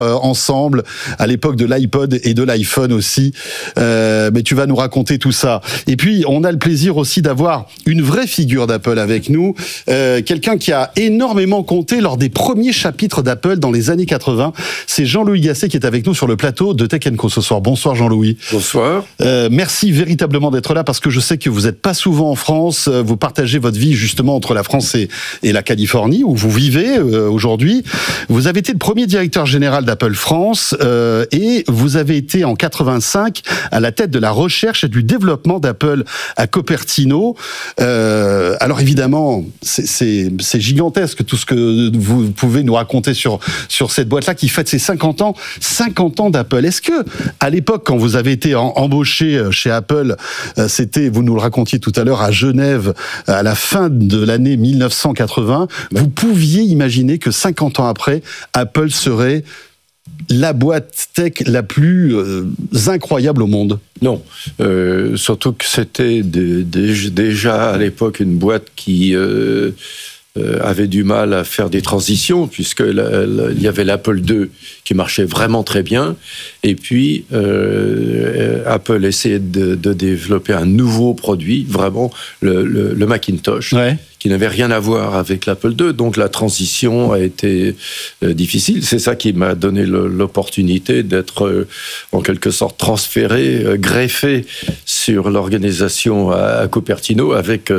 ensemble à l'époque de l'iPod et de l'iPhone aussi. Mais tu vas nous raconter tout ça. Et puis, on a le plaisir aussi d'avoir une vraie figure d'Apple avec nous. Quelqu'un qui a énormément compté lors des premiers chapitres d'Apple dans les années 80. C'est Jean-Louis Gasset qui est avec nous sur le plateau de Tech & Co ce soir. Bonsoir Jean-Louis. Bonsoir. Merci véritablement d'être là parce que je sais que vous n'êtes pas souvent en France. Vous partagez votre vie justement entre la France et la Californie où vous vivez aujourd'hui. Vous avez été le premier directeur général d'Apple France et vous avez été en 85 à la tête de la recherche et du développement d'Apple à Cupertino. Alors évidemment, c'est gigantesque tout ce que vous pouvez nous raconter sur cette boîte-là qui fête ses 50 ans d'Apple. Est-ce que à l'époque, quand vous avez été embauché chez Apple, c'était, vous nous le racontiez tout à l'heure, à Genève, à la fin de l'année 1980, vous pouviez imaginer que 50 ans après, Apple serait la boîte tech la plus incroyable au monde? Non, surtout que c'était déjà à l'époque une boîte qui avait du mal à faire des transitions, puisque il y avait l'Apple II qui marchait vraiment très bien, et puis Apple essayait de développer un nouveau produit, vraiment le Macintosh, ouais, qui n'avait rien à voir avec l'Apple II, donc la transition a été difficile. C'est ça qui m'a donné l'opportunité d'être en quelque sorte transféré, greffé sur l'organisation à Cupertino avec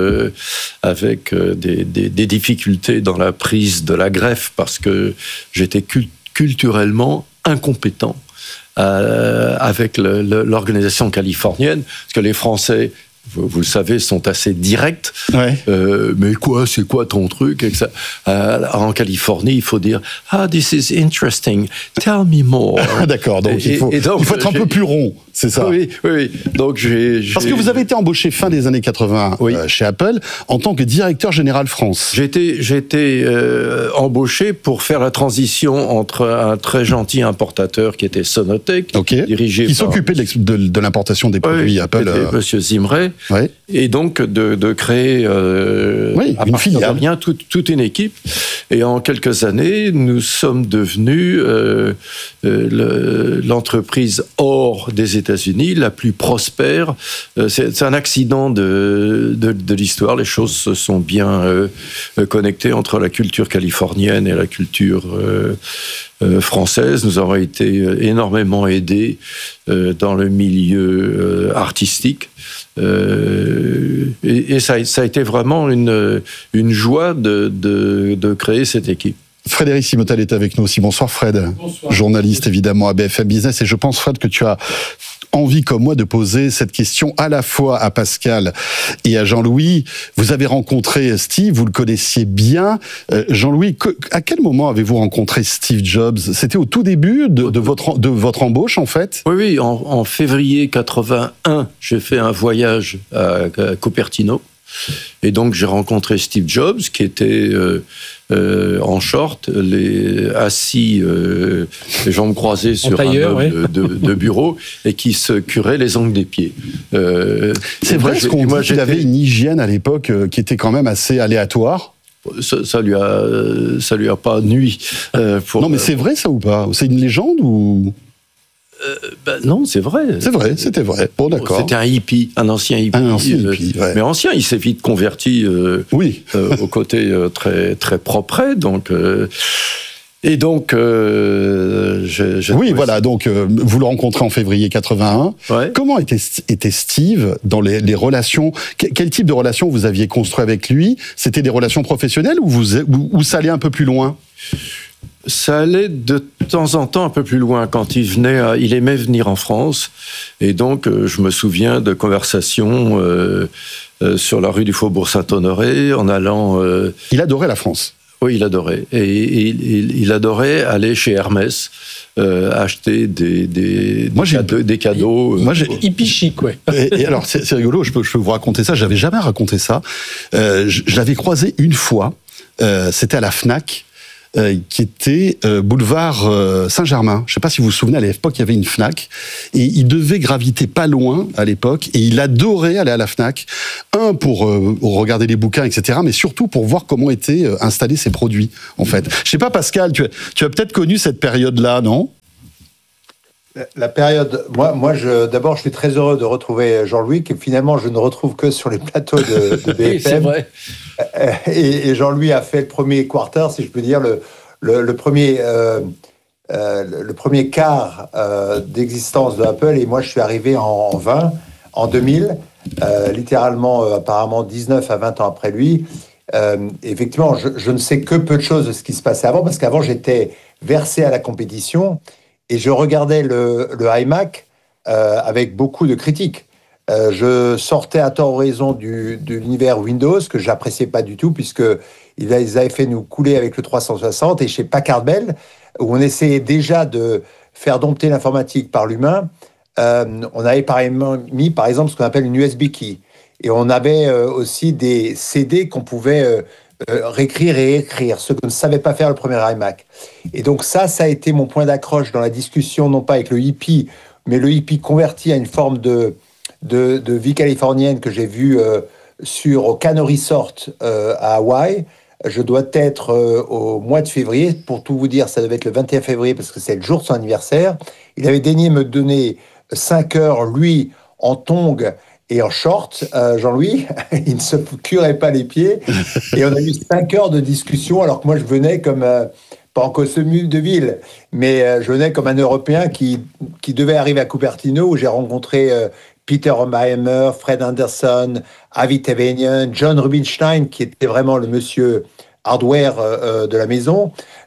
des difficultés dans la prise de la greffe parce que j'étais culturellement incompétent avec l'organisation californienne, parce que les Français, vous le savez, sont assez directs. Ouais. Mais c'est quoi ton truc? Et ça, en Californie, il faut dire this is interesting. Tell me more. D'accord. Donc il faut être un peu plus rond, c'est ça. Oui. Donc parce que vous avez été embauché fin des années 80 chez Apple en tant que directeur général France. J'ai été embauché pour faire la transition entre un très gentil importateur qui était Sonotek, dirigé qui s'occupait de l'importation des produits Apple. Monsieur Zimray. Ouais. Et donc de créer à partir de rien toute une équipe. Et en quelques années, nous sommes devenus l'entreprise hors des États-Unis la plus prospère. C'est un accident de l'histoire. Les choses se sont bien connectées entre la culture californienne et la culture française. Nous avons été énormément aidés dans le milieu artistique. Et ça a été vraiment une joie de créer cette équipe. Frédéric Simotel est avec nous aussi. Bonsoir Fred. Bonsoir. Journaliste évidemment à BFM Business. Et je pense Fred que tu as envie comme moi de poser cette question à la fois à Pascal et à Jean-Louis. Vous avez rencontré Steve, vous le connaissiez bien. Jean-Louis, à quel moment avez-vous rencontré Steve Jobs? C'était au tout début de votre embauche en fait? Oui, en février 81, j'ai fait un voyage à Cupertino. Et donc j'ai rencontré Steve Jobs qui était en short, assis, les jambes croisées sur un meuble de bureau et qui se curait les ongles des pieds. C'est vrai qu'on dit qu'il avait une hygiène à l'époque qui était quand même assez aléatoire. Ça lui a pas nui. Non mais c'est vrai ça ou pas? C'est une légende ou... non, c'est vrai. C'était vrai. Bon, d'accord. C'était un hippie, un ancien hippie. Ouais. Mais ancien, il s'est vite converti au côté très, très propre. Donc, et donc, voilà. Donc, vous le rencontrez en février 81. Ouais. Comment était Steve dans les relations? Quel type de relations vous aviez construit avec lui? C'était des relations professionnelles ou ça allait un peu plus loin? Ça allait de temps en temps un peu plus loin. Quand il aimait venir en France. Et donc, je me souviens de conversations sur la rue du Faubourg Saint-Honoré, en allant... Il adorait la France. Oui, il adorait. Et il adorait aller chez Hermès, acheter des cadeaux. Moi, j'ai hippie chic, ouais. Et alors, c'est rigolo, je peux vous raconter ça. J'avais jamais raconté ça. Je l'avais croisé une fois. C'était à la Fnac. qui était boulevard Saint-Germain. Je ne sais pas si vous vous souvenez, à l'époque, il y avait une Fnac, et il devait graviter pas loin à l'époque, et il adorait aller à la Fnac, pour regarder les bouquins, etc., mais surtout pour voir comment étaient installés ces produits, en fait. Je ne sais pas, Pascal, tu as peut-être connu cette période-là, non ? La période, d'abord, je suis très heureux de retrouver Jean-Louis, que finalement, je ne retrouve que sur les plateaux de BFM. Oui, c'est vrai. Et Jean-Louis a fait le premier quarter, si je peux dire, le premier quart d'existence de Apple. Et moi, je suis arrivé en 2000, littéralement, apparemment 19 à 20 ans après lui. Effectivement, je ne sais que peu de choses de ce qui se passait avant, parce qu'avant, j'étais versé à la compétition. Et je regardais le iMac avec beaucoup de critiques. Je sortais à tort ou raison de l'univers Windows, que je n'appréciais pas du tout, puisqu'ils avaient fait nous couler avec le 360. Et chez Packard Bell, où on essayait déjà de faire dompter l'informatique par l'humain, on avait mis, par exemple, ce qu'on appelle une USB key. Et on avait aussi des CD qu'on pouvait réécrire et écrire, ce que ne savait pas faire le premier iMac. Et donc ça a été mon point d'accroche dans la discussion, non pas avec le hippie, mais le hippie converti à une forme de vie californienne que j'ai vue au Cano Resort à Hawaï. Je dois être au mois de février. Pour tout vous dire, ça devait être le 21 février parce que c'est le jour de son anniversaire. Il avait daigné me donner 5 heures, lui, en tongs et en short, Jean-Louis, il ne se curait pas les pieds. Et on a eu 5 heures de discussion, alors que moi, je venais comme, pas en costume de ville, mais je venais comme un Européen qui devait arriver à Cupertino, où j'ai rencontré Peter Omeimer, Fred Anderson, Avi Tevenian, John Rubinstein, qui était vraiment le monsieur hardware de la maison,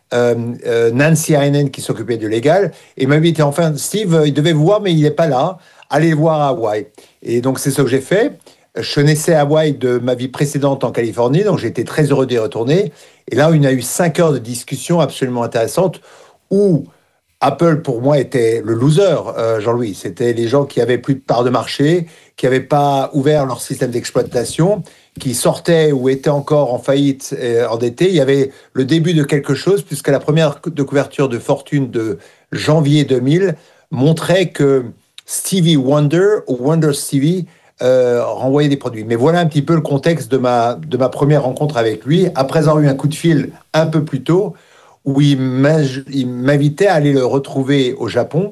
Nancy Heinen, qui s'occupait du légal, et m'invitait enfin, Steve, il devait vous voir, mais il n'est pas là. Allez le voir à Hawaï. Et donc, c'est ce que j'ai fait. Je naissais à Hawaï de ma vie précédente en Californie, donc j'ai été très heureux d'y retourner. Et là, il y a eu 5 heures de discussion absolument intéressantes où Apple, pour moi, était le loser, Jean-Louis. C'était les gens qui avaient plus de part de marché, qui n'avaient pas ouvert leur système d'exploitation, qui sortaient ou étaient encore en faillite, endettés. Il y avait le début de quelque chose, puisque la première de couverture de Fortune de janvier 2000 montrait que Stevie Wonder ou Wonder Stevie renvoyait des produits. Mais voilà un petit peu le contexte de ma première rencontre avec lui, après avoir eu un coup de fil un peu plus tôt, où il m'invitait à aller le retrouver au Japon,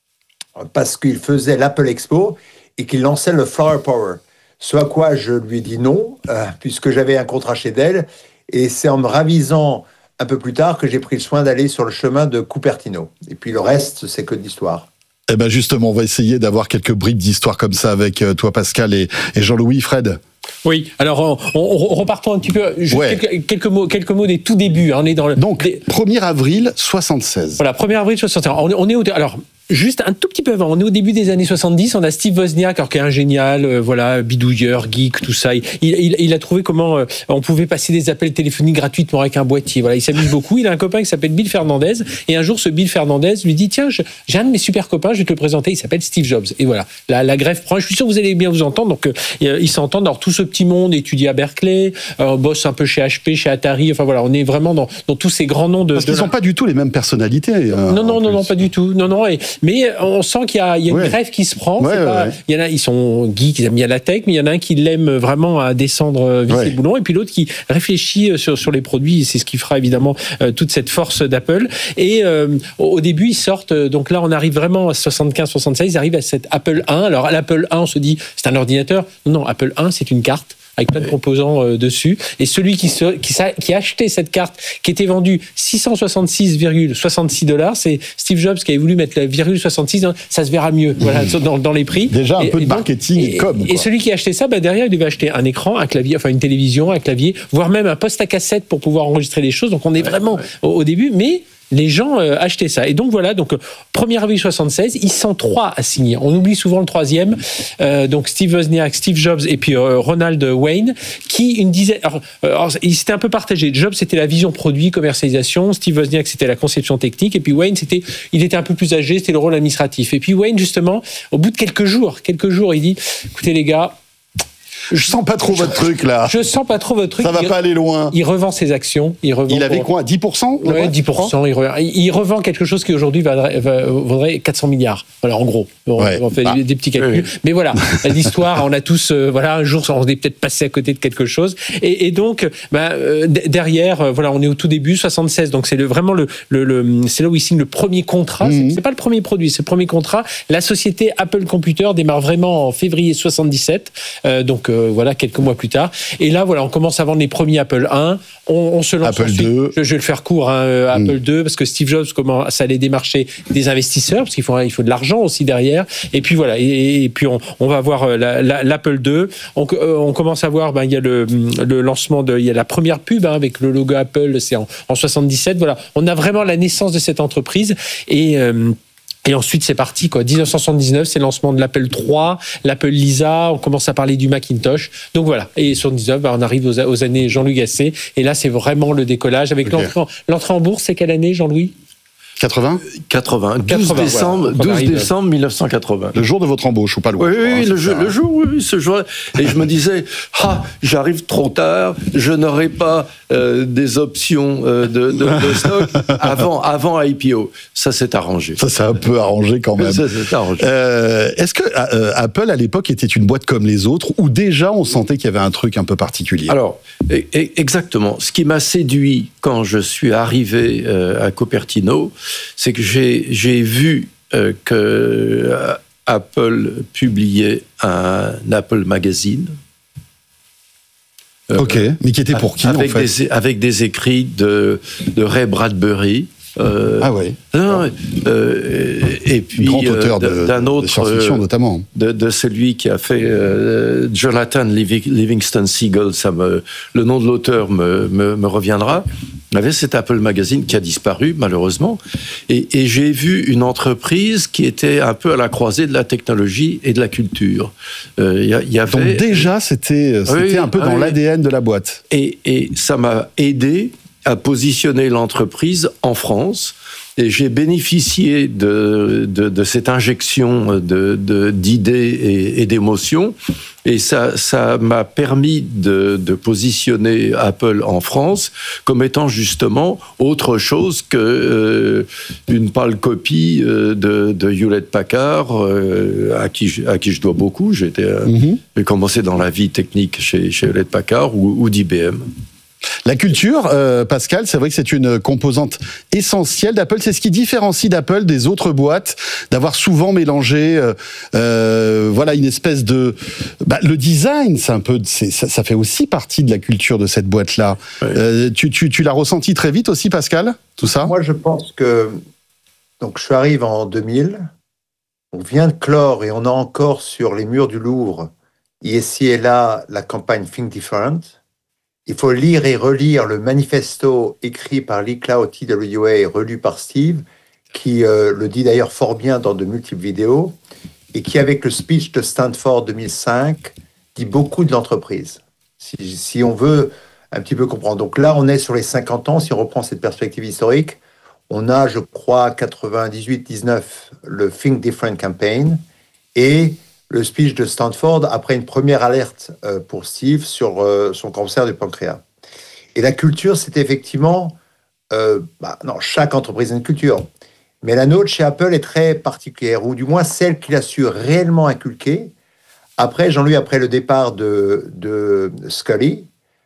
parce qu'il faisait l'Apple Expo et qu'il lançait le Flower Power. Ce à quoi je lui ai dit non, puisque j'avais un contrat chez Dell, et c'est en me ravisant un peu plus tard que j'ai pris le soin d'aller sur le chemin de Cupertino. Et puis le reste, c'est que de l'histoire. Eh ben justement, on va essayer d'avoir quelques bribes d'histoire comme ça avec toi, Pascal, et Jean-Louis. Fred ? Oui, alors repartons un petit peu, juste quelques mots des tout débuts. On est dans Donc, 1er avril 76. Voilà, 1er avril 76. On est alors, juste un tout petit peu avant, on est au début des années 70, on a Steve Wozniak, alors qui est un génial, bidouilleur, geek, tout ça. Il a trouvé comment on pouvait passer des appels téléphoniques gratuitement avec un boîtier. Voilà, il s'amuse beaucoup. Il a un copain qui s'appelle Bill Fernandez, et un jour, ce Bill Fernandez lui dit, tiens, j'ai un de mes super copains, je vais te le présenter, il s'appelle Steve Jobs. Et voilà, la greffe prend. Je suis sûr que vous allez bien vous entendre. Donc, ils s'entendent. Alors, tout ce petit monde étudie à Berkeley, bosse un peu chez HP, chez Atari. Enfin voilà, on est vraiment dans tous ces grands noms de. Parce qu'ils sont pas du tout les mêmes personnalités. Non, pas du tout. Non. Mais on sent qu'il y a une greffe qui se prend. Il y en a, ils sont geeks, ils aiment bien la tech, mais il y en a un qui l'aime vraiment à descendre vite les boulons, et puis l'autre qui réfléchit sur les produits. C'est ce qui fera évidemment toute cette force d'Apple. Et au début, ils sortent. Donc là, on arrive vraiment à 75-76. Ils arrivent à cette Apple I. Alors l'Apple I, on se dit, c'est un ordinateur. Non, Apple I, c'est une carte avec plein de composants dessus. Et celui qui a acheté cette carte, qui était vendue $666,66, c'est Steve Jobs qui avait voulu mettre la ,66, ça se verra mieux, voilà, dans les prix. Déjà un peu de marketing et celui qui a acheté ça, derrière, il devait acheter un écran, un clavier, enfin une télévision, un clavier, voire même un poste à cassette pour pouvoir enregistrer les choses. Donc on est vraiment au début, mais les gens achetaient ça. Et donc voilà, 1er avril 76, ils sont 3 à signer. On oublie souvent le troisième. Donc Steve Wozniak, Steve Jobs et puis Ronald Wayne, qui une dizaine. Alors ils s'étaient un peu partagés. Jobs, c'était la vision produit, commercialisation. Steve Wozniak, c'était la conception technique. Et puis Wayne, il était un peu plus âgé, c'était le rôle administratif. Et puis Wayne, justement, au bout de quelques jours, il dit, écoutez les gars, Je sens pas trop votre truc, là. Je sens pas trop votre truc. Ça va pas aller loin. Il revend ses actions. Il avait quoi, 10% Ouais, 10%. Il revend quelque chose qui aujourd'hui vaudrait 400 milliards. Voilà, en gros. On fait des petits calculs. Oui. Mais voilà, l'histoire, on a tous, un jour, on est peut-être passé à côté de quelque chose. Et donc, derrière, voilà, on est au tout début, 76. Donc, c'est vraiment c'est là où il signe le premier contrat. C'est pas le premier produit, c'est le premier contrat. La société Apple Computer démarre vraiment en février 77. Voilà, quelques mois plus tard. Et là, voilà, on commence à vendre les premiers Apple I. On se lance Apple ensuite. 2. Je vais le faire court, Apple 2, parce que Steve Jobs commence à aller démarcher des investisseurs, parce qu'il faut de l'argent aussi derrière. Et puis voilà, et puis on va voir l'Apple 2. On commence à voir, il y a le lancement il y a la première pub avec le logo Apple, c'est en 77. Voilà, on a vraiment la naissance de cette entreprise et ensuite, c'est parti, quoi. 1979, c'est le lancement de l'Apple III, l'Apple Lisa, on commence à parler du Macintosh. Donc voilà. Et sur 19, on arrive aux années Jean-Louis Gasset. Et là, c'est vraiment le décollage. Avec l'entrée en bourse, c'est quelle année, Jean-Louis ? 12 décembre 1980. Le jour de votre embauche, ou pas loin. Oui, le jour, ce jour. Et je me disais, j'arrive trop tard, je n'aurai pas des options de stock avant IPO. Ça s'est arrangé. Ça s'est un peu arrangé quand même. Ça s'est arrangé. Est-ce que Apple, à l'époque, était une boîte comme les autres, ou déjà on sentait qu'il y avait un truc un peu particulier ? Alors, exactement. Ce qui m'a séduit quand je suis arrivé à Cupertino, c'est que j'ai vu que Apple publiait un Apple Magazine. Ok, mais qui était pour qui, en fait ? Avec des écrits de Ray Bradbury. Oui. Et puis grand auteur d'un autre, de science-fiction notamment, de celui qui a fait Jonathan Livingston Seagull. Le nom de l'auteur me reviendra. Il y avait cet Apple Magazine qui a disparu malheureusement, et j'ai vu une entreprise qui était un peu à la croisée de la technologie et de la culture. Y avait... Donc déjà c'était un peu dans l'ADN de la boîte. Et ça m'a aidé à positionner l'entreprise en France, et j'ai bénéficié de cette injection d'idées et d'émotions, et ça m'a permis de positionner Apple en France comme étant justement autre chose que une pâle copie de Hewlett-Packard, à qui je dois beaucoup. J'ai commencé dans la vie technique chez Hewlett-Packard ou d'IBM. La culture, Pascal, c'est vrai que c'est une composante essentielle d'Apple. C'est ce qui différencie d'Apple des autres boîtes, d'avoir souvent mélangé, une espèce de... le design, ça fait aussi partie de la culture de cette boîte-là. Oui. Tu l'as ressenti très vite aussi, Pascal, tout ça ? Moi, je pense que... Donc, je arrive en 2000. On vient de clore et on a encore sur les murs du Louvre, ici et là, la campagne Think Different. Il faut lire et relire le manifesto écrit par Lee Cloud TWA et relu par Steve, qui le dit d'ailleurs fort bien dans de multiples vidéos, et qui, avec le speech de Stanford 2005, dit beaucoup de l'entreprise, si on veut un petit peu comprendre. Donc là, on est sur les 50 ans, si on reprend cette perspective historique, on a, je crois, 98-19, le Think Different Campaign, et le speech de Stanford après une première alerte pour Steve sur son cancer du pancréas. Et la culture, c'est effectivement... chaque entreprise a une culture. Mais la nôtre, chez Apple, est très particulière, ou du moins celle qu'il a su réellement inculquer. Après, Jean-Louis, après le départ de Scully,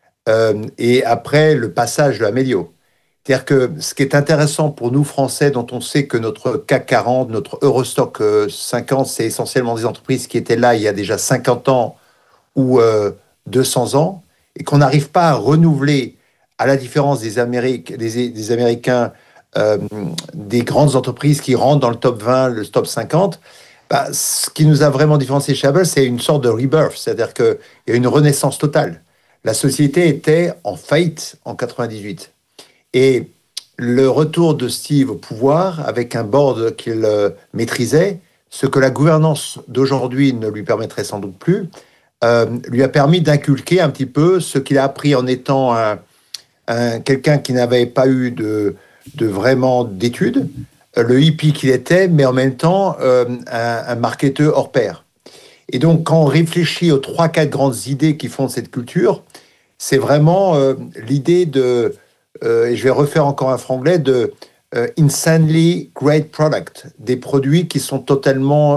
et après le passage de Amelio. C'est-à-dire que ce qui est intéressant pour nous, Français, dont on sait que notre CAC 40, notre Eurostock 50, c'est essentiellement des entreprises qui étaient là il y a déjà 50 ans ou 200 ans, et qu'on n'arrive pas à renouveler, à la différence des Américains, des grandes entreprises qui rentrent dans le top 20, le top 50, ce qui nous a vraiment différencié chez Apple, c'est une sorte de rebirth, c'est-à-dire qu'il y a une renaissance totale. La société était en faillite en 98. Et le retour de Steve au pouvoir, avec un board qu'il maîtrisait, ce que la gouvernance d'aujourd'hui ne lui permettrait sans doute plus, lui a permis d'inculquer un petit peu ce qu'il a appris en étant quelqu'un qui n'avait pas eu de vraiment d'études, le hippie qu'il était, mais en même temps un marketeur hors pair. Et donc, quand on réfléchit aux 3-4 grandes idées qui font cette culture, c'est vraiment l'idée de, et je vais refaire encore un franglais, de insanely great product, des produits qui sont totalement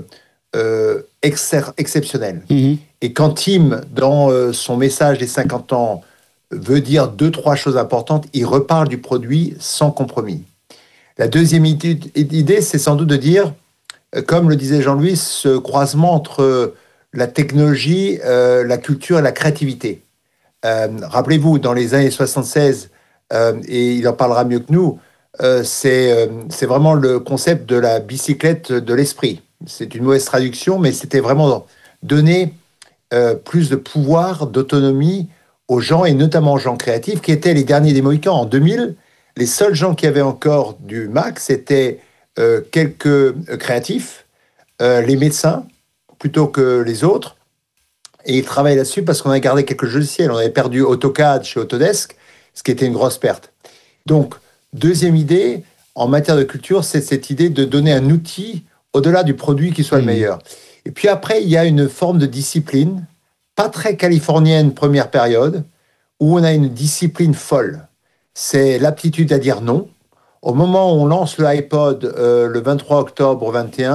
exceptionnels. Mm-hmm. Et quand Tim, dans son message des 50 ans, veut dire 2-3 choses importantes, il reparle du produit sans compromis. La deuxième idée, c'est sans doute de dire, comme le disait Jean-Louis, ce croisement entre la technologie, la culture et la créativité. Rappelez-vous, dans les années 76, et il en parlera mieux que nous, c'est vraiment le concept de la bicyclette de l'esprit. C'est une mauvaise traduction, mais c'était vraiment donner plus de pouvoir, d'autonomie aux gens, et notamment aux gens créatifs, qui étaient les derniers des Mohicans. En 2000, les seuls gens qui avaient encore du Mac, c'était quelques créatifs, les médecins, plutôt que les autres. Et ils travaillaient là-dessus parce qu'on avait gardé quelques logiciels. On avait perdu AutoCAD chez Autodesk, ce qui était une grosse perte. Donc, deuxième idée, en matière de culture, c'est cette idée de donner un outil au-delà du produit qui soit le meilleur. Et puis après, il y a une forme de discipline, pas très californienne première période, où on a une discipline folle. C'est l'aptitude à dire non. Au moment où on lance le iPod le 23 octobre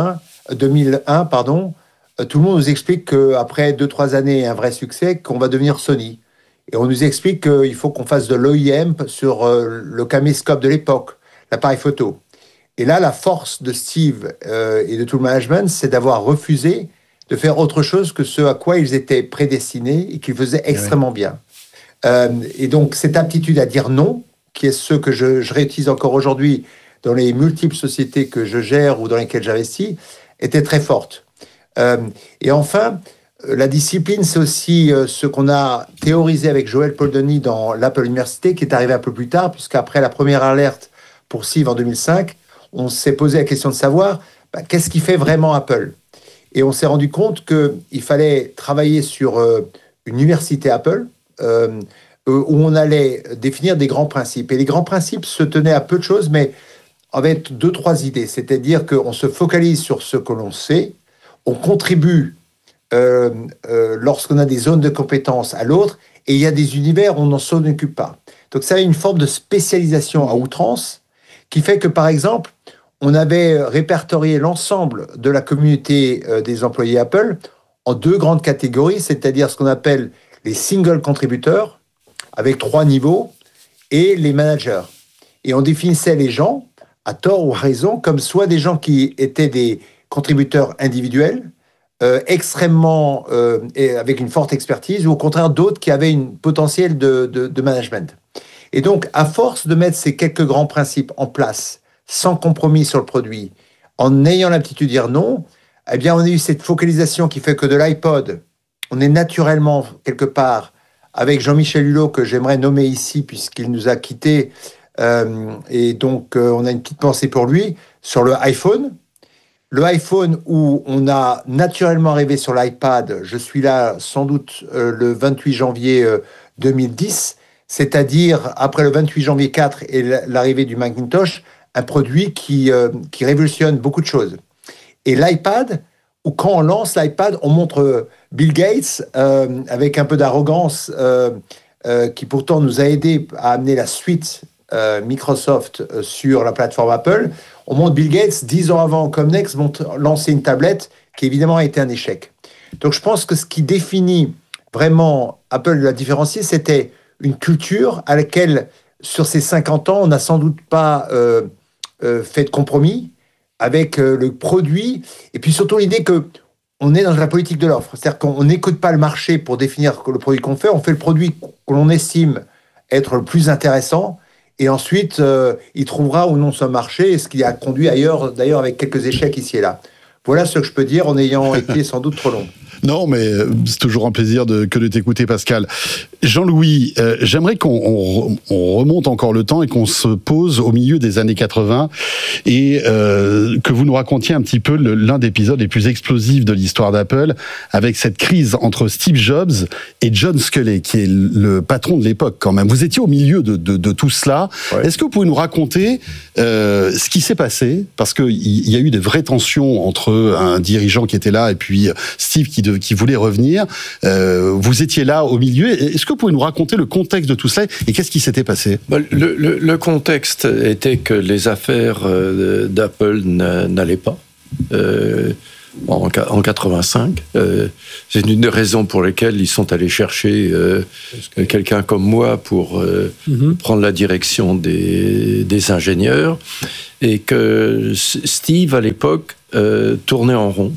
2001, tout le monde nous explique qu'après 2-3 années et un vrai succès, qu'on va devenir Sony. Et on nous explique qu'il faut qu'on fasse de l'OEM sur le caméscope de l'époque, l'appareil photo. Et là, la force de Steve et de tout le management, c'est d'avoir refusé de faire autre chose que ce à quoi ils étaient prédestinés et qu'ils faisaient extrêmement bien. Et donc, cette aptitude à dire non, qui est ce que je réutilise encore aujourd'hui dans les multiples sociétés que je gère ou dans lesquelles j'investis, était très forte. Et enfin, la discipline, c'est aussi ce qu'on a théorisé avec Joël Poldoni dans l'Apple Université, qui est arrivé un peu plus tard, puisqu'après la première alerte pour Steve en 2005, on s'est posé la question de savoir qu'est-ce qui fait vraiment Apple. Et on s'est rendu compte qu'il fallait travailler sur une université Apple, où on allait définir des grands principes. Et les grands principes se tenaient à peu de choses, mais avec 2-3 idées. C'est-à-dire qu'on se focalise sur ce que l'on sait, on contribue lorsqu'on a des zones de compétences à l'autre, et il y a des univers où on n'en s'en occupe pas. Donc ça a une forme de spécialisation à outrance, qui fait que, par exemple, on avait répertorié l'ensemble de la communauté des employés Apple en 2 grandes catégories, c'est-à-dire ce qu'on appelle les single contributeurs, avec 3 niveaux, et les managers. Et on définissait les gens, à tort ou à raison, comme soit des gens qui étaient des contributeurs individuels, extrêmement, et avec une forte expertise, ou au contraire d'autres qui avaient une potentiel de management. Et donc, à force de mettre ces quelques grands principes en place, sans compromis sur le produit, en ayant l'aptitude de dire non, eh bien, on a eu cette focalisation qui fait que de l'iPod, on est naturellement, quelque part, avec Jean-Michel Hulot, que j'aimerais nommer ici, puisqu'il nous a quittés, et donc on a une petite pensée pour lui, sur le iPhone. Le iPhone où on a naturellement arrivé sur l'iPad, je suis là sans doute le 28 janvier 2010, c'est-à-dire après le 28 janvier 4 et l'arrivée du Macintosh, un produit qui révolutionne beaucoup de choses. Et l'iPad, où quand on lance l'iPad, on montre Bill Gates avec un peu d'arrogance, qui pourtant nous a aidé à amener la suite Microsoft sur la plateforme Apple. On montre Bill Gates 10 ans avant, comme Next, lancer une tablette qui évidemment a été un échec. Donc je pense que ce qui définit vraiment Apple, la différencier, c'était une culture à laquelle, sur ces 50 ans, on n'a sans doute pas fait de compromis avec le produit, et puis surtout l'idée qu'on est dans la politique de l'offre. C'est-à-dire qu'on n'écoute pas le marché pour définir le produit qu'on fait, on fait le produit que l'on estime être le plus intéressant, et ensuite, il trouvera ou non son marché, ce qui a conduit ailleurs, d'ailleurs avec quelques échecs ici et là. Voilà ce que je peux dire en ayant été sans doute trop long. Non, mais c'est toujours un plaisir que de t'écouter, Pascal. Jean-Louis, j'aimerais qu'on remonte encore le temps et qu'on se pose au milieu des années 80 et que vous nous racontiez un petit peu l'un des épisodes les plus explosifs de l'histoire d'Apple, avec cette crise entre Steve Jobs et John Sculley, qui est le patron de l'époque quand même. Vous étiez au milieu de tout cela. Ouais. Est-ce que vous pouvez nous raconter ce qui s'est passé? Parce qu'il y a eu des vraies tensions entre un dirigeant qui était là et puis Steve qui voulait revenir. Vous étiez là au milieu. Est-ce que vous pouvez nous raconter le contexte de tout cela et qu'est-ce qui s'était passé? Le contexte était que les affaires d'Apple n'allaient pas en 85. C'est une des raisons pour lesquelles ils sont allés chercher quelqu'un comme moi pour prendre la direction des ingénieurs, et que Steve, à l'époque, tournait en rond.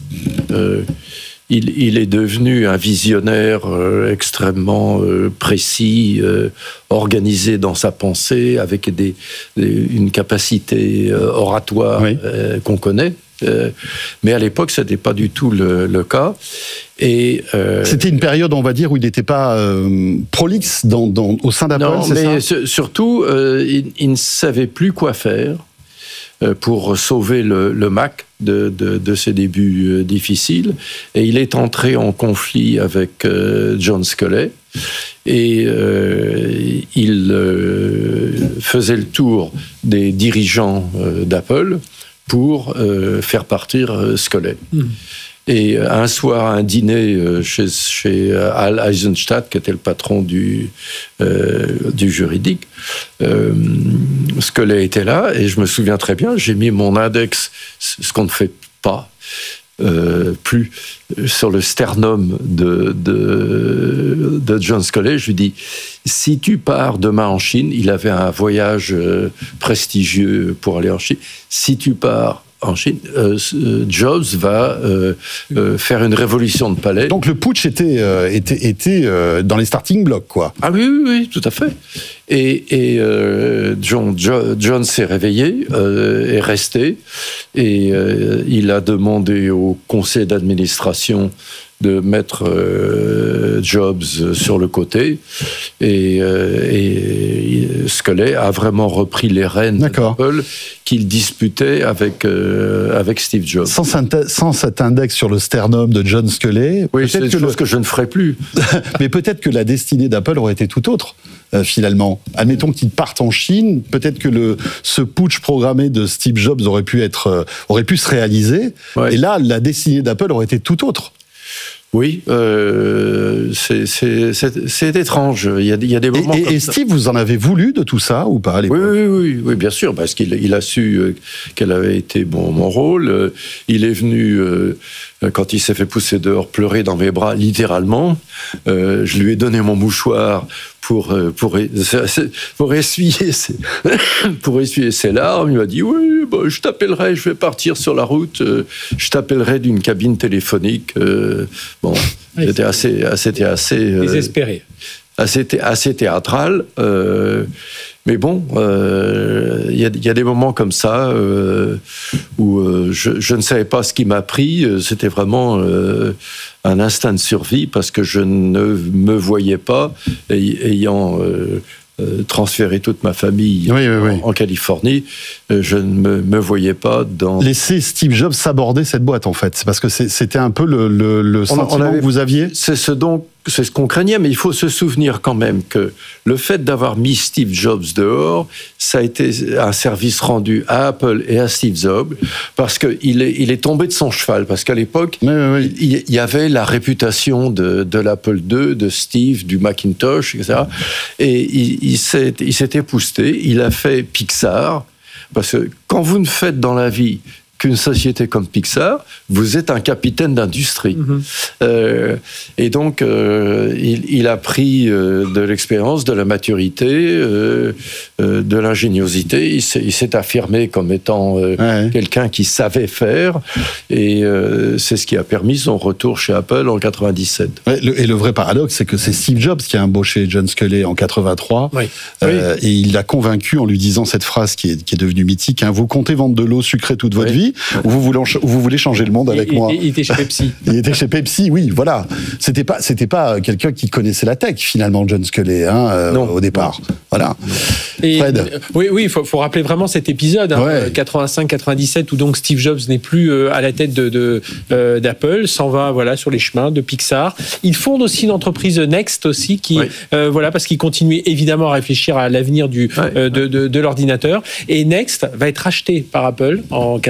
Il est devenu un visionnaire extrêmement précis, organisé dans sa pensée, avec une capacité oratoire qu'on connaît. Mais à l'époque, ce n'était pas du tout le cas. Et c'était une période, on va dire, où il n'était pas prolixe au sein d'Apple, non, c'est mais ça? Surtout, il ne savait plus quoi faire pour sauver le Mac de ses débuts difficiles. Et il est entré en conflit avec John Sculley. Et il faisait le tour des dirigeants d'Apple pour faire partir Sculley. Et un soir, à un dîner chez Al Eisenstadt, qui était le patron du juridique, Sculley était là, et je me souviens très bien, j'ai mis mon index, ce qu'on ne fait pas plus, sur le sternum de John Sculley. Je lui dis, si tu pars demain en Chine, il avait un voyage prestigieux pour aller en Chine, si tu pars en Chine, Jobs va faire une révolution de palais. Donc le putsch était dans les starting blocks, quoi. Ah oui, tout à fait. Et John s'est réveillé, est resté, et il a demandé au conseil d'administration de mettre Jobs sur le côté, et Sculley a vraiment repris les rênes d'Apple qu'il disputait avec Steve Jobs. Sans cet index sur le sternum de John Sculley, oui, c'est une chose que je ne ferai plus. Mais peut-être que la destinée d'Apple aurait été tout autre. Finalement, admettons qu'il parte en Chine, peut-être que ce putsch programmé de Steve Jobs aurait pu se réaliser, et là, la destinée d'Apple aurait été tout autre. Oui, c'est étrange. Il y a des moments comme ça. Et Steve, vous en avez voulu de tout ça ou pas à l'époque? Oui, bien sûr, parce qu'il a su quel avait été mon rôle. Il est venu, quand il s'est fait pousser dehors, pleurer dans mes bras, littéralement. Je lui ai donné mon mouchoir pour essuyer ses larmes. Il m'a dit, oui, je t'appellerai, je vais partir sur la route, je t'appellerai d'une cabine téléphonique. C'était assez désespéré. Assez théâtral. Mais bon, il y a des moments comme ça où je ne savais pas ce qui m'a pris. C'était vraiment un instinct de survie, parce que je ne me voyais pas, ayant transféré toute ma famille en Californie, je ne me voyais pas dans... Laisser Steve Jobs s'aborder cette boîte, en fait. C'est parce que c'était un peu le sentiment que vous aviez. C'est ce qu'on craignait, mais il faut se souvenir quand même que le fait d'avoir mis Steve Jobs dehors, ça a été un service rendu à Apple et à Steve Jobs, parce qu'il est tombé de son cheval, parce qu'à l'époque, il y avait la réputation de l'Apple II, de Steve, du Macintosh, etc. Et il s'est épousseté, il a fait Pixar, parce que quand vous ne faites dans la vie qu'une société comme Pixar, vous êtes un capitaine d'industrie. Et donc, il a pris de l'expérience, de la maturité, de l'ingéniosité. Il s'est affirmé comme étant quelqu'un qui savait faire. Et c'est ce qui a permis son retour chez Apple en 97. Et le vrai paradoxe, c'est que c'est Steve Jobs qui a embauché John Sculley en 83. Et il l'a convaincu en lui disant cette phrase qui est devenue mythique, vous comptez vendre de l'eau sucrée toute votre vie, Pepsi, ou vous voulez changer le monde avec moi? Il était chez Pepsi. Il était chez Pepsi, oui, voilà. C'était pas quelqu'un qui connaissait la tech, finalement, John Sculley, au départ. Voilà. Fred. Oui, il faut rappeler vraiment cet épisode, 85-97, où donc Steve Jobs n'est plus à la tête d'Apple, s'en va sur les chemins de Pixar. Il fonde aussi une entreprise Next aussi, qui parce qu'il continue évidemment à réfléchir à l'avenir de l'ordinateur. Et Next va être acheté par Apple en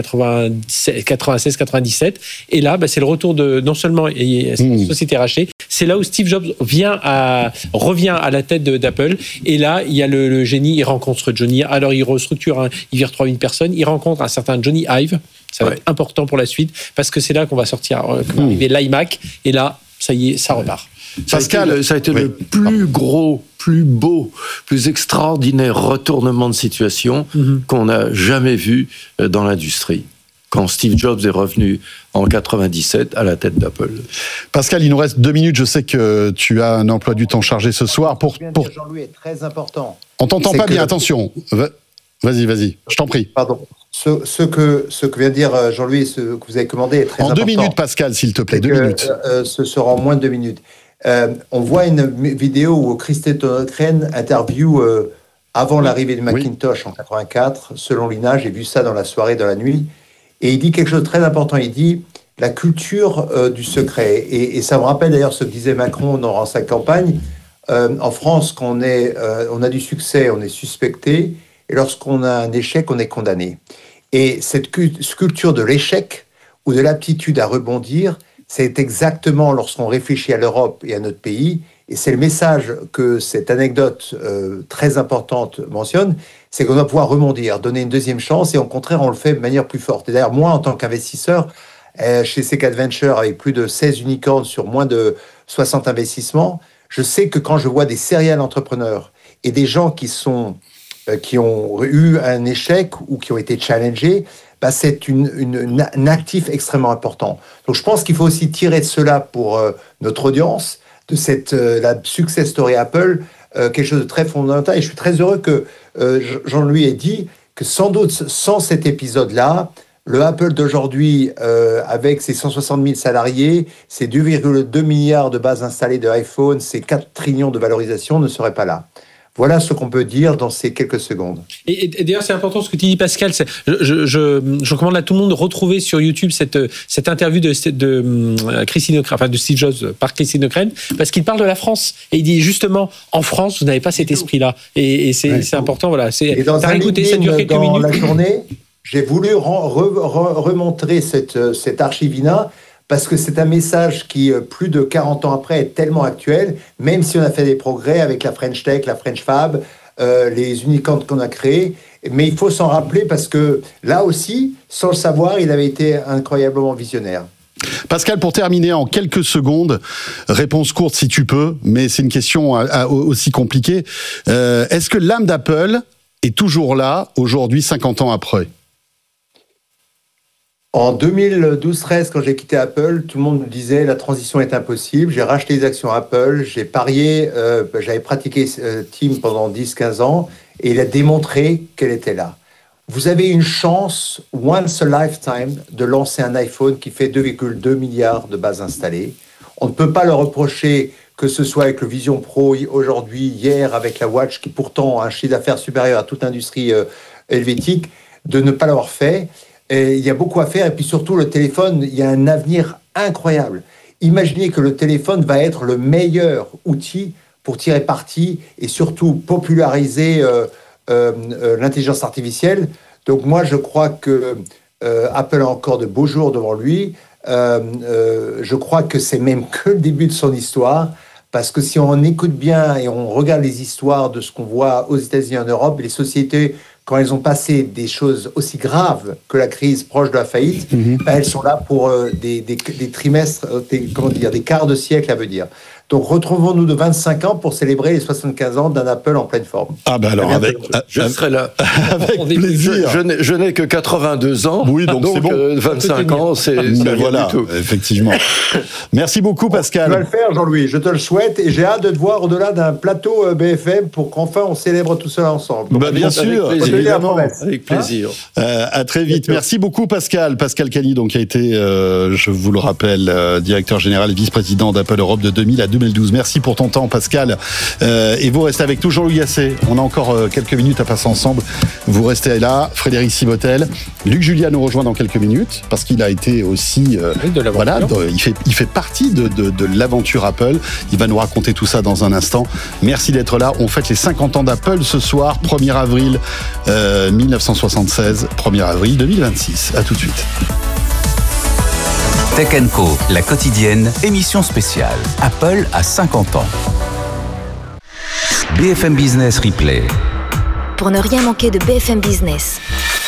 96-97. Et là, c'est le retour de non seulement cette société rachetée, c'est là où Steve Jobs revient à la tête d'Apple. Et là, il y a le génie, il rencontre Johnny. Alors, il restructure, il vire 3000 personnes. Il rencontre un certain Johnny Ive. Ça va être important pour la suite, parce que c'est là qu'on va sortir, qu'on va arriver l'iMac. Et là, ça y est, ça repart. Pascal, ça a été le plus gros, plus beau, plus extraordinaire retournement de situation qu'on n'a jamais vu dans l'industrie, quand Steve Jobs est revenu en 97 à la tête d'Apple. Pascal, il nous reste 2 minutes. Je sais que tu as un emploi du temps chargé ce soir. Jean-Louis est très important. On t'entend pas bien, attention. Vas-y, je t'en prie. Pardon. Ce que vient de dire Jean-Louis, ce que vous avez commandé est très important. En 2 minutes, Pascal, s'il te plaît, 2 minutes. Ce sera en moins de 2 minutes. On voit une vidéo où Christophe Tonnocren interview avant l'arrivée de Macintosh en 84. Selon l'INA, j'ai vu ça dans la soirée, dans la nuit. Et il dit quelque chose de très important. Il dit la culture du secret. Et ça me rappelle d'ailleurs ce que disait Macron dans sa campagne. En France, quand on a du succès, on est suspecté. Et lorsqu'on a un échec, on est condamné. Et cette culture de l'échec ou de l'aptitude à rebondir, c'est exactement lorsqu'on réfléchit à l'Europe et à notre pays, et c'est le message que cette anecdote très importante mentionne, c'est qu'on doit pouvoir rebondir, donner une deuxième chance, et au contraire, on le fait de manière plus forte. Et d'ailleurs, moi, en tant qu'investisseur, chez C4 Venture, avec plus de 16 unicorns sur moins de 60 investissements, je sais que quand je vois des serial entrepreneurs et des gens qui ont eu un échec ou qui ont été challengés, c'est un actif extrêmement important. Donc je pense qu'il faut aussi tirer de cela pour notre audience, de la success story Apple, quelque chose de très fondamental. Et je suis très heureux que Jean-Louis ait dit que sans doute, sans cet épisode-là, le Apple d'aujourd'hui, avec ses 160 000 salariés, ses 2,2 milliards de bases installées de iPhone, ses 4 trillions de valorisation, ne serait pas là. Voilà ce qu'on peut dire dans ces quelques secondes. Et d'ailleurs, c'est important ce que tu dis, Pascal. Je recommande à tout le monde de retrouver sur YouTube cette interview de Christine Ockrent, enfin de Steve Jobs par Christine Ockrent, parce qu'il parle de la France. Et il dit justement, en France, vous n'avez pas cet esprit-là. Et c'est important, voilà. Et dans un écouté, ça dure quelques minutes. Dans la journée, j'ai voulu remontrer cette archivina, parce que c'est un message qui, plus de 40 ans après, est tellement actuel, même si on a fait des progrès avec la French Tech, la French Fab, les unicorns qu'on a créés. Mais il faut s'en rappeler parce que là aussi, sans le savoir, il avait été incroyablement visionnaire. Pascal, pour terminer en quelques secondes, réponse courte si tu peux, mais c'est une question aussi compliquée. Est-ce que l'âme d'Apple est toujours là, aujourd'hui, 50 ans après ? En 2012-13, quand j'ai quitté Apple, tout le monde me disait la transition est impossible. J'ai racheté les actions Apple, j'ai parié, j'avais pratiqué Tim pendant 10-15 ans et il a démontré qu'elle était là. Vous avez une chance, once a lifetime, de lancer un iPhone qui fait 2,2 milliards de bases installées. On ne peut pas le reprocher, que ce soit avec le Vision Pro aujourd'hui, hier avec la Watch, qui pourtant a un chiffre d'affaires supérieur à toute l'industrie helvétique, de ne pas l'avoir fait. Et il y a beaucoup à faire, et puis surtout le téléphone, il y a un avenir incroyable. Imaginez que le téléphone va être le meilleur outil pour tirer parti et surtout populariser l'intelligence artificielle. Donc moi, je crois que Apple a encore de beaux jours devant lui. Je crois que c'est même que le début de son histoire, parce que si on écoute bien et on regarde les histoires de ce qu'on voit aux États-Unis et en Europe, les sociétés, quand elles ont passé des choses aussi graves que la crise proche de la faillite, elles sont là pour des trimestres, des quarts de siècle à venir. Donc retrouvons-nous de 25 ans pour célébrer les 75 ans d'un Apple en pleine forme. Ah ben alors, je serai là. Avec plaisir. Je n'ai que 82 ans. Oui, donc c'est bon. 25 ans, c'est voilà, du tout. Effectivement. Merci beaucoup, Pascal. Tu vas le faire, Jean-Louis, je te le souhaite, et j'ai hâte de te voir au-delà d'un plateau BFM pour qu'enfin on célèbre tout cela ensemble. Bah, bien sûr, évidemment. Avec plaisir. À très vite. Merci beaucoup, Pascal. Pascal Cagny, donc, qui a été, je vous le rappelle, directeur général et vice-président d'Apple Europe de 2000 à 2012. Merci pour ton temps, Pascal. Et vous restez avec nous, Jean-Louis Gasset. On a encore quelques minutes à passer ensemble. Vous restez là. Frédéric Simotel. Luc Julia nous rejoint dans quelques minutes parce qu'il a été aussi, voilà, il fait partie de l'aventure Apple. Il va nous raconter tout ça dans un instant. Merci d'être là. On fête les 50 ans d'Apple ce soir, 1er avril 1976, 1er avril 2026. À tout de suite. Tech & Co, la quotidienne, émission spéciale. Apple a 50 ans. BFM Business Replay. Pour ne rien manquer de BFM Business.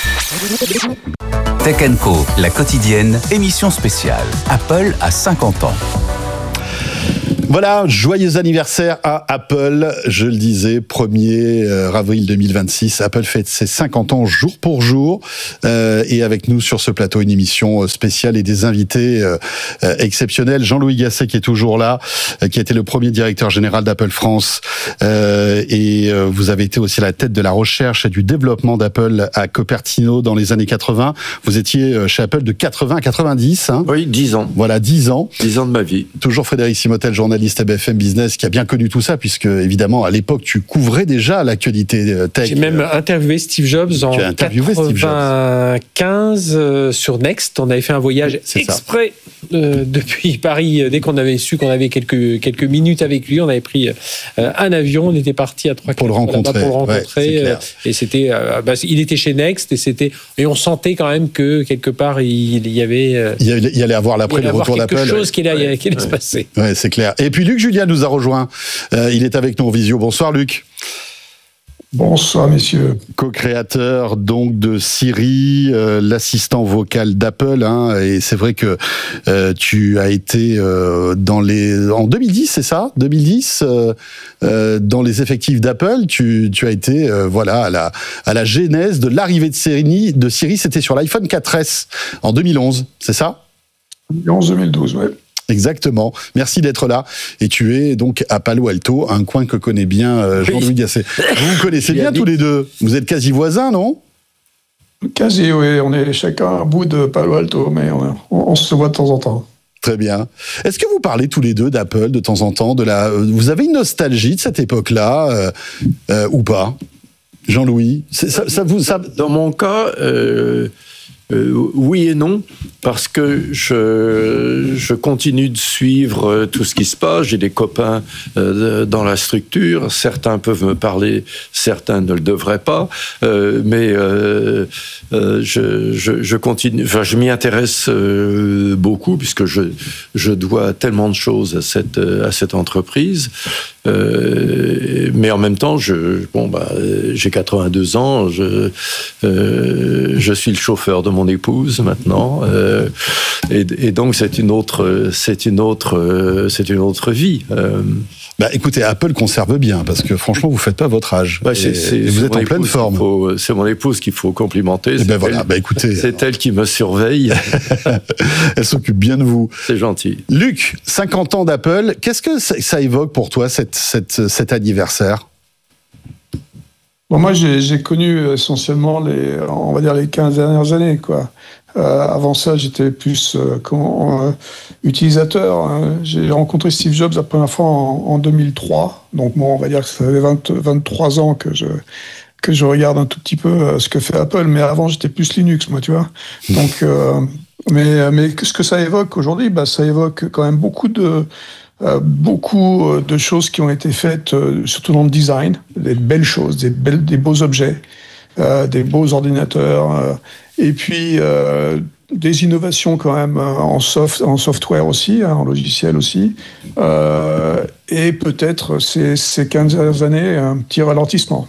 Tech & Co, la quotidienne, émission spéciale. Apple a 50 ans. Voilà, joyeux anniversaire à Apple. Je le disais, 1er avril 2026. Apple fête ses 50 ans jour pour jour. Et avec nous sur ce plateau, une émission spéciale et des invités exceptionnels. Jean-Louis Gasset qui est toujours là, qui a été le premier directeur général d'Apple France. Et vous avez été aussi à la tête de la recherche et du développement d'Apple à Cupertino dans les années 80. Vous étiez chez Apple de 80 à 90. Hein. Oui, 10 ans. Voilà, 10 ans. 10 ans de ma vie. Toujours Frédéric Simotel, journaliste à BFM Business, qui a bien connu tout ça, puisque évidemment à l'époque tu couvrais déjà l'actualité tech. J'ai même interviewé Steve Jobs en 95 sur Next. On avait fait un voyage exprès depuis Paris. Dès qu'on avait su qu'on avait quelques minutes avec lui, on avait pris un avion, on était parti à 3-4 pour le rencontrer. Ouais, et c'était, il était chez Next et on sentait quand même que quelque part il y avait. Il allait avoir l'après le retour d'Apple. Quelque chose qui allait se passer. Ouais, c'est clair. Et puis Luc Julia nous a rejoint. Il est avec nous en visio. Bonsoir Luc. Bonsoir messieurs. Co-créateur donc de Siri, l'assistant vocal d'Apple, hein, et c'est vrai que tu as été en 2010, c'est ça, 2010, dans les effectifs d'Apple, tu as été voilà à la genèse de l'arrivée de Siri, c'était sur l'iPhone 4S en 2011, c'est ça? 2011-2012, ouais. Exactement. Merci d'être là. Et tu es donc à Palo Alto, un coin que connaît bien Jean-Louis Gasset. Vous vous connaissez bien tous les deux. Vous êtes quasi voisins, non? Quasi, oui. On est chacun à bout de Palo Alto, mais on se voit de temps en temps. Très bien. Est-ce que vous parlez tous les deux d'Apple de temps en temps? Vous avez une nostalgie de cette époque-là ou pas? Jean-Louis, Dans mon cas... oui et non, parce que je continue de suivre tout ce qui se passe. J'ai des copains dans la structure. Certains peuvent me parler, certains ne le devraient pas. Mais je continue. Enfin, je m'y intéresse beaucoup puisque je dois tellement de choses à cette entreprise. Mais en même temps, j'ai 82 ans. Je suis le chauffeur de mon épouse maintenant, et donc c'est une autre vie. Écoutez, Apple conserve bien parce que franchement, vous faites pas votre âge. Vous êtes en pleine forme. C'est mon épouse qu'il faut complimenter. Écoutez, c'est elle qui me surveille. Elle s'occupe bien de vous. C'est gentil. Luc, 50 ans d'Apple. Qu'est-ce que ça évoque pour toi cet anniversaire? Bon, moi, j'ai connu essentiellement les 15 dernières années, quoi. Avant ça, j'étais plus utilisateur. Hein. J'ai rencontré Steve Jobs la première fois en 2003. Donc, on va dire que ça fait 23 ans que je regarde un tout petit peu ce que fait Apple. Mais avant, j'étais plus Linux, moi, tu vois. Donc, mais ce que ça évoque aujourd'hui, ça évoque quand même beaucoup de choses qui ont été faites, surtout dans le design, des belles choses, des beaux objets, des beaux ordinateurs, et puis des innovations quand même en software aussi, en logiciel aussi, et peut-être ces 15 dernières années, un petit ralentissement.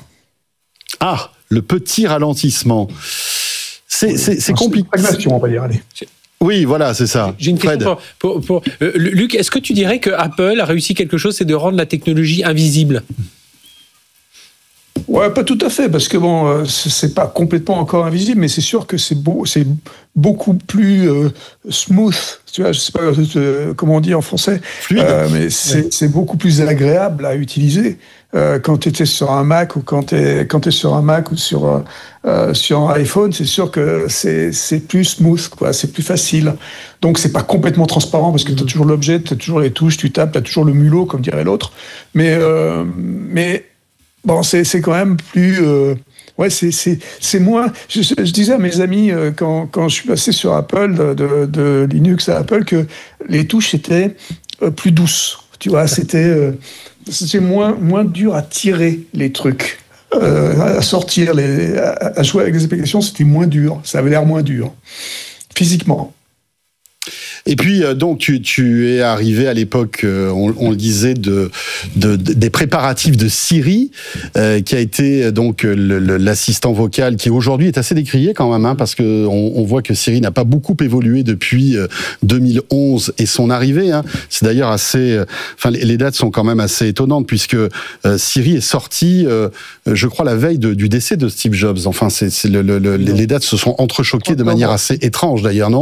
Ah, le petit ralentissement. C'est compliqué. Stagnation, on va dire, allez. Oui, voilà, c'est ça. J'ai une question pour Luc. Est-ce que tu dirais que Apple a réussi quelque chose, c'est de rendre la technologie invisible? Ouais, pas tout à fait, parce que bon, c'est pas complètement encore invisible, mais c'est sûr que c'est beaucoup plus smooth. Tu vois, je sais pas comment on dit en français, fluide. Mais c'est beaucoup plus agréable à utiliser quand tu étais sur un Mac ou quand t'es sur un Mac ou sur un iPhone. C'est sûr que c'est plus smooth, quoi. C'est plus facile. Donc c'est pas complètement transparent parce que t'as toujours l'objet, t'as toujours les touches, tu tapes, t'as toujours le mulot, comme dirait l'autre. Mais bon, c'est quand même plus. Ouais, c'est moins. Je disais à mes amis quand je suis passé sur Apple, de Linux à Apple, que les touches étaient plus douces. Tu vois, c'était moins dur à tirer les trucs, à sortir, à jouer avec les applications, c'était moins dur. Ça avait l'air moins dur, physiquement. Et puis, donc, tu es arrivé à l'époque, on le disait, des préparatifs de Siri, qui a été donc l'assistant vocal qui aujourd'hui est assez décrié quand même, hein, parce que on voit que Siri n'a pas beaucoup évolué depuis 2011 et son arrivée. Hein. C'est d'ailleurs assez, enfin, les dates sont quand même assez étonnantes puisque Siri est sorti, je crois, la veille du décès de Steve Jobs. Enfin, les dates se sont entrechoquées de manière assez étrange d'ailleurs, non ?